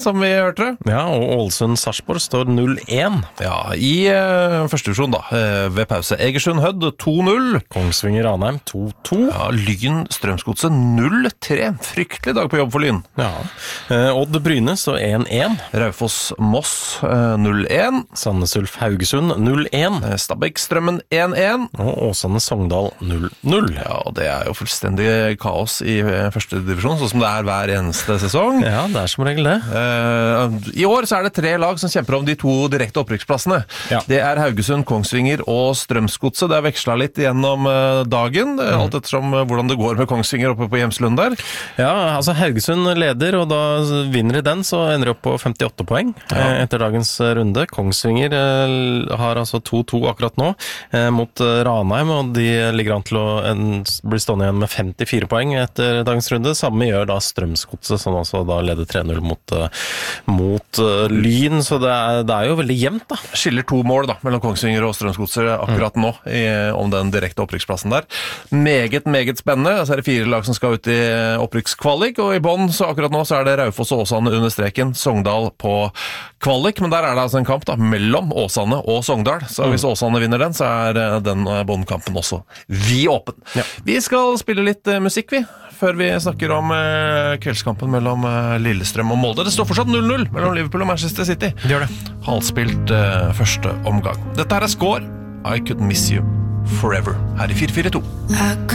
som vi hørte. Ja, og Ålesund-Sarpsborg står 0-1. Ja, i første divisjon da, ved pause. Egersund-Hødd 2-0. Kongsvinger-Ranheim 2-2. Ja, Lyn-Strømsgodset 0-3. Fryktelig dag på jobb for Lyn. Ja. Odd-Bryne står 1-1. Raufoss-Moss 0-1. Sandnes-Ulf-Haugesund 0-1. Stabæk-Strømmen 1-1. Og Åsane-Sogndal 0-0. Ja, og det jo fullstendig kaos i første divisjon, sånn som det hver eneste sesong. Ja, det som regel det. I år så det 3 lag som kjemper om de 2 direkte opprykksplassene. Ja. Det Haugesund, Kongsvinger og Strømsgodset. Det vekslet litt gjennom dagen, alt ettersom hvordan det går med Kongsvinger oppe på Hjemslund der. Ja, altså Haugesund leder, og da vinner de den, så ender de opp på 58 poeng etter dagens runde. Kongsvinger har altså 2-2 akkurat nå mot Ranheim, og de ligger an til å bli stående igjen med 54 poeng etter dagens runde. Samme gjør da Strømsgodset, som også da leder 3-0 mot Lyn, så det jo veldig jevnt da. Skiller 2 mål da, mellom Kongsvinger og Strømsgodset akkurat nå, om den direkte opprykksplassen der. Meget spennende. Så det 4 lag som skal ut i opprykkskvalik, og i bånn, så akkurat nå så det Raufoss og Åsane under streken, Sogndal på kvalik, men der det altså en kamp da, mellom Åsane og Sogndal, så hvis Åsane vinner den, så den båndkampen også vidåpen. Ja. Vi skal spille litt musikk, vi, før vi snakker om kveldskampen mellom Lillestrøm og Molde. Det står fortsatt 0-0 mellom Liverpool og Manchester City. Det gjør det. Halvspilt første omgang. Dette er Score, I Could Miss You Forever, her i 442.